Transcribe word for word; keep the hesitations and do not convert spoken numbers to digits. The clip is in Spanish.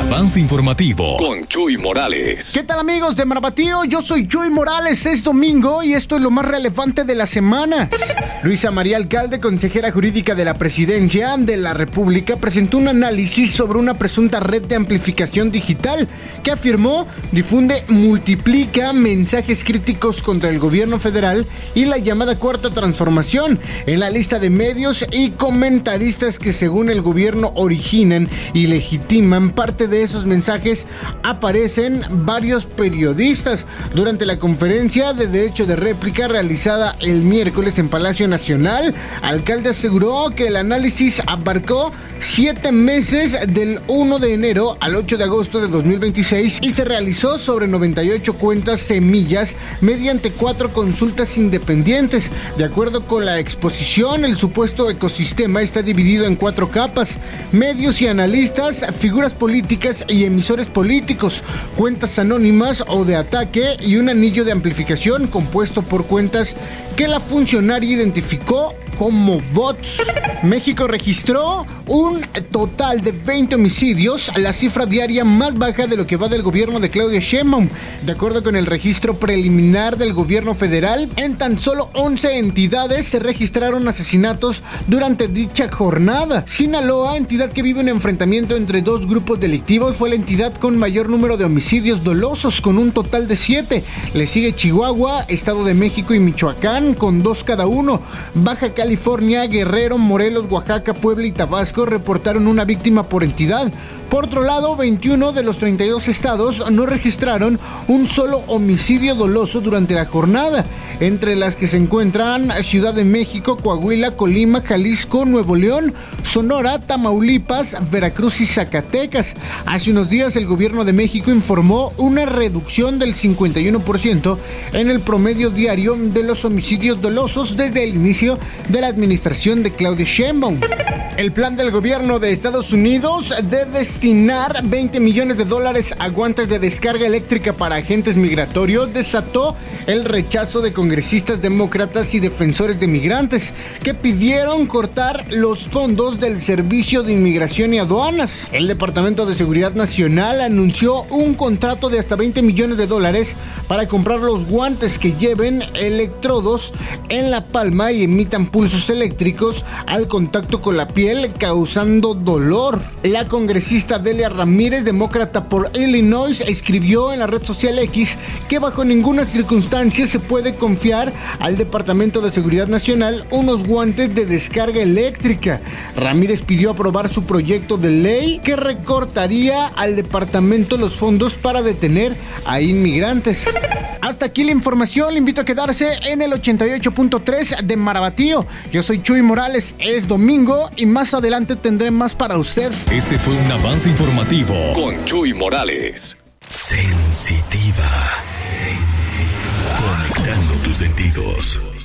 avance informativo con Chuy Morales. ¿Qué tal, amigos de Marabatío? Yo soy Chuy Morales, es domingo y esto es lo más relevante de la semana. Luisa María Alcalde, consejera jurídica de la Presidencia de la República, presentó un análisis sobre una presunta red de amplificación digital que afirmó difunde, multiplica mensajes críticos contra el gobierno federal y la llamada Cuarta Transformación en la lista de medios y comentaristas que, según el gobierno, originan y legitiman parte de esos mensajes. Aparecen varios periodistas. Durante la conferencia de derecho de réplica realizada el miércoles en Palacio Nacional, Alcalde aseguró que el análisis abarcó siete meses del primero de enero al ocho de agosto de dos mil veintiséis y se realizó sobre noventa y ocho cuentas semillas mediante cuatro consultas independientes. De acuerdo con la exposición, el supuesto ecosistema está dividido en cuatro capas: medios y analistas, figuras políticas y emisores políticos, cuentas anónimas o de ataque y un anillo de amplificación compuesto por cuentas que la funcionaria identificó como bots. México registró un total de veinte homicidios, la cifra diaria más baja de lo que va del gobierno de Claudia Sheinbaum. De acuerdo con el registro preliminar del gobierno federal, en tan solo once entidades se registraron asesinatos durante dicha jornada. Sinaloa, entidad que vive un enfrentamiento entre dos grupos delictivos, fue la entidad con mayor número de homicidios dolosos, con un total de siete. Le sigue Chihuahua, Estado de México y Michoacán, con dos cada uno. Baja California, Guerrero, Morelos, Oaxaca, Puebla y Tabasco reportaron una víctima por entidad. Por otro lado, veintiuno de los treinta y dos estados no registraron un solo homicidio doloso durante la jornada, entre las que se encuentran Ciudad de México, Coahuila, Colima, Jalisco, Nuevo León, Sonora, Tamaulipas, Veracruz y Zacatecas. Hace unos días el gobierno de México informó una reducción del cincuenta y uno por ciento en el promedio diario de los homicidios dolosos desde el inicio de la administración de Claudia Sheinbaum. El plan del gobierno de Estados Unidos de destinar veinte millones de dólares a guantes de descarga eléctrica para agentes migratorios desató el rechazo de congresistas demócratas y defensores de migrantes que pidieron cortar los fondos del Servicio de Inmigración y Aduanas. El Departamento de Seguridad Nacional anunció un contrato de hasta veinte millones de dólares para comprar los guantes que lleven electrodos en la palma y emitan pulsos eléctricos al contacto con la piel, causando dolor. La congresista Delia Ramírez, demócrata por Illinois, escribió en la red social X que bajo ninguna circunstancia se puede confiar al Departamento de Seguridad Nacional unos guantes de descarga eléctrica. Ramírez pidió aprobar su proyecto de ley que recortaría al departamento los fondos para detener a inmigrantes. Hasta aquí la información, le invito a quedarse en el ochenta y ocho punto tres de Marabatío. Yo soy Chuy Morales, es domingo y más adelante tendré más para usted. Este fue un avance informativo con Chuy Morales. Sensitiva, sensitiva. Conectando tus sentidos.